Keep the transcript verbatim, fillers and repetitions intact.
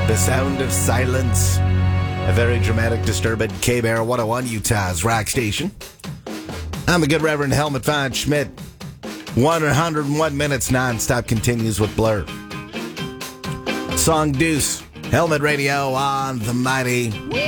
The sound of silence. A very dramatic, disturbed K-Bear one oh one, Utah's rock station. I'm the good Reverend Helmut Von Schmidt. one hundred one minutes nonstop continues with Blur. Song Deuce. Helmet Radio on the mighty